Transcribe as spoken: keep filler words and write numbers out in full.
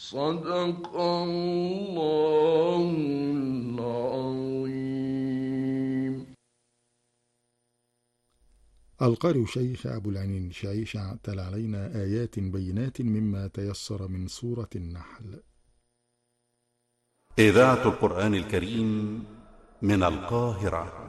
صدق الله العظيم. القارئ الشيخ أبو العنين شعيشع تلا علينا آيات بينات مما تيسر من سورة النحل. إذاعة القرآن الكريم من القاهرة.